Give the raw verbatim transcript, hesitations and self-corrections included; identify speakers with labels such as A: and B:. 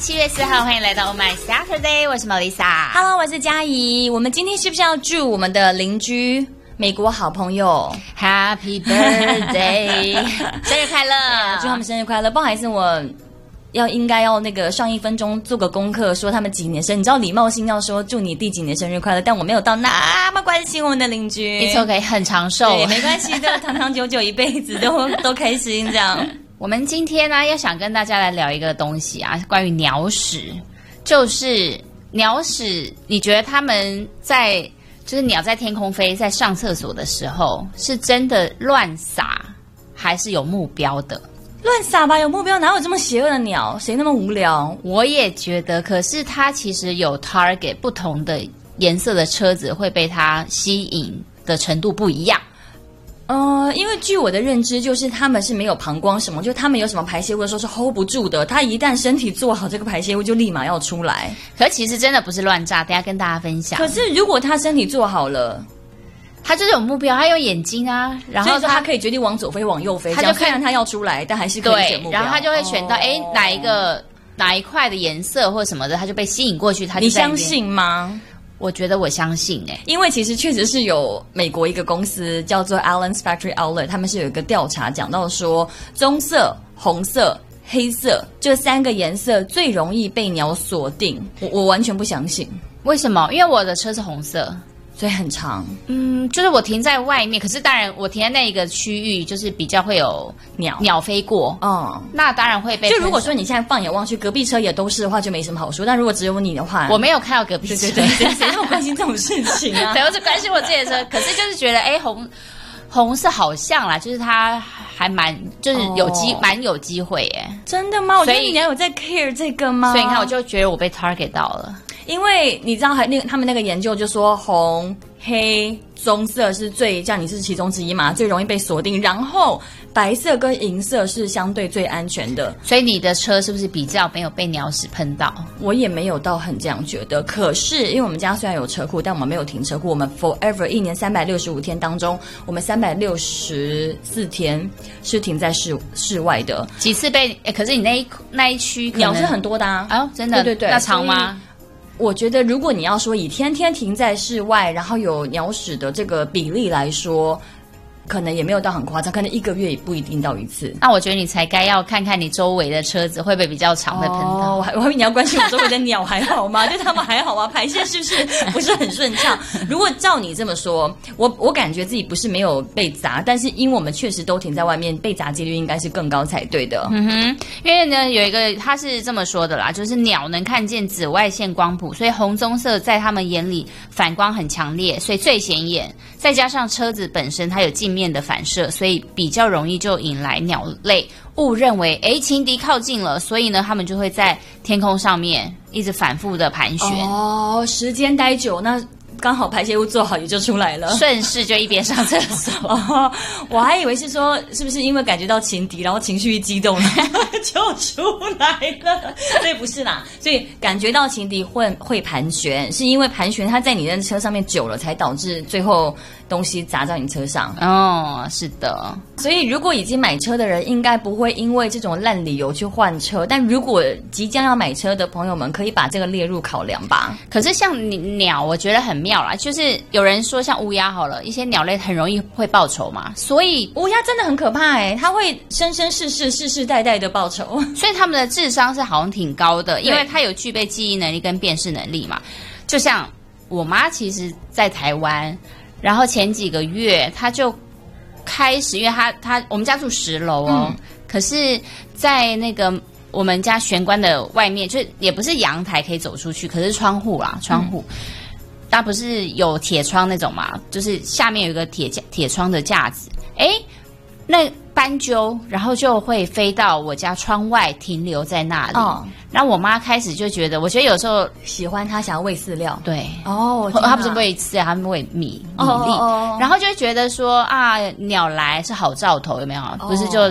A: 七月四号，欢迎来到 Oh My Saturday， 我是 Melissa。
B: Hello， 我是嘉怡。我们今天是不是要祝我们的邻居美国好朋友
A: Happy Birthday， 生日快乐！
B: 祝他们生日快乐。不好意思，我要应该要那个上一分钟做个功课，说他们几年生。你知道礼貌性要说祝你第几年生日快乐，但我没有到那么关心我们的邻居。
A: 你错可以很长寿，
B: 对，没关系的，长长久久一辈子都都开心这样。
A: 我们今天呢，要想跟大家来聊一个东西啊，关于鸟屎，就是鸟屎。你觉得他们在就是鸟在天空飞，在上厕所的时候，是真的乱撒，还是有目标的？
B: 乱撒吧，有目标，哪有这么邪恶的鸟？谁那么无聊？
A: 我也觉得，可是它其实有 target， 不同的颜色的车子会被它吸引的程度不一样。
B: 呃，因为据我的认知，就是他们是没有膀胱什么，就他们有什么排泄物的时候是 hold 不住的。他一旦身体做好这个排泄物，就立马要出来。
A: 可其实真的不是乱炸，等一下跟大家分享。
B: 可是如果他身体做好了，
A: 他就是有目标，他有眼睛啊，然后
B: 他, 他可以决定往左飞往右飞，他就看他要出来，但还是可以选目标。
A: 对，然后他就会选到哎、哦、哪一个哪一块的颜色或什么的，他就被吸引过去。他就
B: 你相信吗？
A: 我觉得我相信哎、欸，
B: 因为其实确实是有美国一个公司叫做 Allen's Factory Outlet， 他们是有一个调查讲到说，棕色、红色、黑色这三个颜色最容易被鸟锁定。我我完全不相信，
A: 为什么？因为我的车是红色。
B: 所以很长，
A: 嗯，就是我停在外面，可是当然我停在那一个区域，就是比较会有鸟鸟飞过，
B: 哦，
A: 那当然会被。
B: 就如果说你现在放眼望去，隔壁车也都是的话，就没什么好说。但如果只有你的话，
A: 我没有看到隔壁车，
B: 对对对，谁那么关心这种事情啊？
A: 对，我只关心我自己的车。可是就是觉得，哎，红红色好像啦，就是它还蛮，就是有机蛮、哦、有机会耶。
B: 真的吗？我觉得你还有在 care 这个吗？
A: 所以你看，我就觉得我被 target 到了。
B: 因为你知道，还那个他们那个研究就说红、黑、棕色是最，像你是其中之一嘛，最容易被锁定。然后白色跟银色是相对最安全的。
A: 所以你的车是不是比较没有被鸟屎喷到？
B: 我也没有到很这样觉得。可是因为我们家虽然有车库，但我们没有停车库。我们 forever 一年三百六十五天当中，我们三百六十四天是停在室室外的。
A: 几次被？欸、可是你那一那一区
B: 鸟是很多的啊！
A: 哦，真的，
B: 对对对，
A: 那长吗？
B: 我觉得，如果你要说以天天停在室外，然后有鸟屎的这个比例来说，可能也没有到很夸张，可能一个月也不一定到一次。
A: 那我觉得你才该要看看你周围的车子会不会比较常被喷到。
B: 哦，我还我以为你要关心我周围的鸟还好吗？就他们还好吗？排泄是不是不是很顺畅？如果照你这么说，我我感觉自己不是没有被砸，但是因为我们确实都停在外面，被砸几率应该是更高才对的。
A: 嗯哼，因为呢有一个他是这么说的啦，就是鸟能看见紫外线光谱，所以红棕色在他们眼里反光很强烈，所以最显眼。再加上车子本身它有镜面的反射，所以比较容易就引来鸟类误认为诶情敌靠近了，所以呢他们就会在天空上面一直反复的盘旋。
B: 哦，时间待久，那刚好排泄物做好也就出来了，
A: 顺势就一边上厕所。
B: 哦，我还以为是说是不是因为感觉到情敌，然后情绪一激动就出来了，所以不是啦。所以感觉到情敌会会盘旋，是因为盘旋它在你的车上面久了，才导致最后东西砸在你车上。
A: 哦，是的。
B: 所以如果已经买车的人，应该不会因为这种烂理由去换车。但如果即将要买车的朋友们，可以把这个列入考量吧。
A: 可是像鸟，我觉得很妙啦，就是有人说像乌鸦好了，一些鸟类很容易会报仇嘛，所以
B: 乌鸦真的很可怕哎、欸，它会生生世世世世代代的报仇，
A: 所以他们的智商是好像挺高的，因为它有具备记忆能力跟辨识能力嘛。就像我妈其实在台湾，然后前几个月她就开始，因为她她我们家住十楼哦、嗯，可是在那个我们家玄关的外面，就也不是阳台可以走出去，可是窗户啦，窗户。嗯，它不是有铁窗那种嘛，就是下面有一个铁架铁窗的架子，哎，那斑鸠然后就会飞到我家窗外停留在那里。哦，然后我妈开始就觉得，我觉得有时候
B: 喜欢它，想要喂饲料。
A: 对，
B: 哦，
A: 它不是喂饲料，它喂米米粒，哦哦哦，然后就会觉得说啊，鸟来是好兆头，有没有？哦，不是就